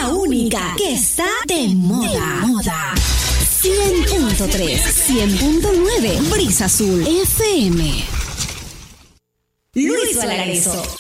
la única que está de moda. 100.3, 100.9, Brisa Azul FM. Luis Valareso.